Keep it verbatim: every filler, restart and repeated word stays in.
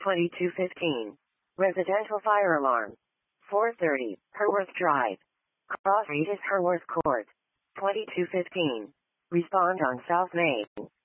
twenty-two fifteen. Residential fire alarm. four thirty. Herworth Drive. Cross Street is Herworth Court. twenty-two fifteen. Respond on South Main.